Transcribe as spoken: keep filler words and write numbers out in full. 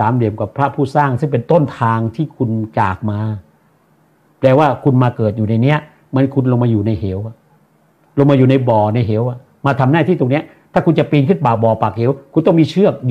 ามเหลี่ยมกับพระผู้สร้างซึ่งเป็นต้นทางที่คุณจากมาแปลว่าคุณมาเกิดอยู่ในเนี้ยมันคุณลงมาอยู่ในเหวลงมาอยู่ในบ่อในเหวมาทำหน้าที่ตรงเนี้ยถ้าคุณจะปีนขึ้นบ่าบ่อปากเหวคุณต้องมีเชือก